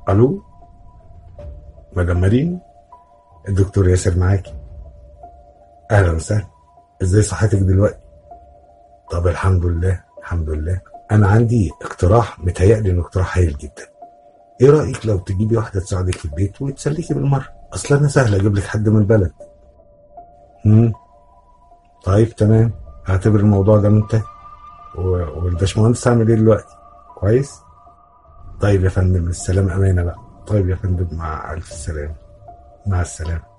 الو، مدام مريم، الدكتور ياسر معاكي. اهلا وسهلا. ازاي صحتك دلوقتي؟ طب الحمد لله الحمد لله. انا عندي اقتراح، متهيألي انه اقتراح هايل جدا. ايه رأيك لو تجيبي واحدة تساعدك في البيت وتسليكي بالمرة؟ اصل انا سهل اجيب لك حد من البلد. امم طيب تمام، هعتبر الموضوع ده منتهي. والباشمهندس هعمل ايه دلوقتي؟ كويس. طيب يا فندم، السلام امانة بقى. طيب يا فندم، مع الف سلامة. مع السلامة.